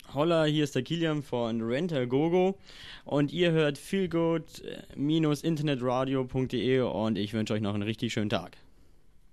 Holla, hier ist der Kilian von Rent-A-Gogo und ihr hört feelgood-internetradio.de und ich wünsche euch noch einen richtig schönen Tag.